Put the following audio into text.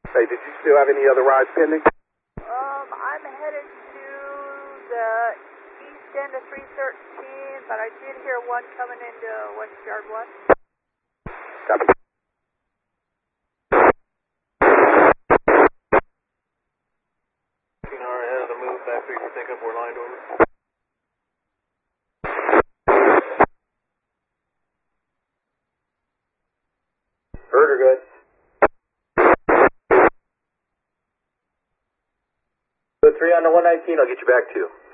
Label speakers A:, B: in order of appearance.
A: Hey, did you still have any other rides pending?
B: I'm headed to the east end of 313, but I did hear one coming into West Yard 1.
A: Copy.
C: Hour ahead of the move back so you can think up we're lined over.
A: Heard her good. The 3 on the 119, I'll get you back too.